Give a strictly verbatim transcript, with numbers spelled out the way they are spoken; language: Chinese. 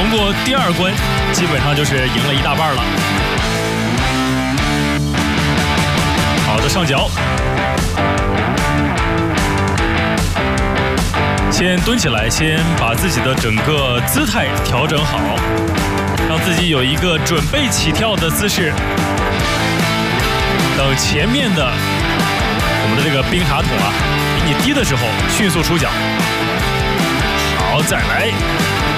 通过第二关，基本上就是赢了一大半了。好的，上脚，先蹲起来，先把自己的整个姿态调整好，让自己有一个准备起跳的姿势。等前面的我们的这个冰茶桶啊比你低的时候，迅速出脚。好，再来。